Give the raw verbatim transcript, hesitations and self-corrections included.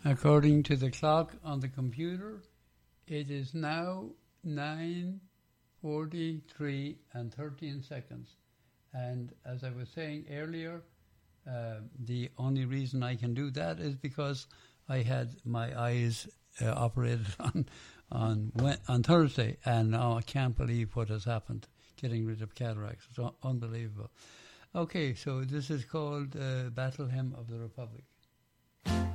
According to the clock on the computer, it is now nine forty-three and thirteen seconds. And as I was saying earlier, uh, the only reason I can do that is because I had my eyes uh, operated on on on Thursday, and now I can't believe what has happened, getting rid of cataracts. It's un- unbelievable. Okay, so this is called uh, Battle Hymn of the Republic.